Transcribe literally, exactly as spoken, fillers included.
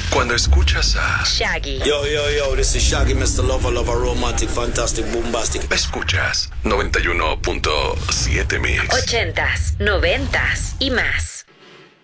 Cuando escuchas a Shaggy. Yo, yo, yo, this is Shaggy, mister Lover, Lover, Romantic, Fantastic, Bombastic. Escuchas noventa y uno punto siete Mix. Ochentas, noventas y más.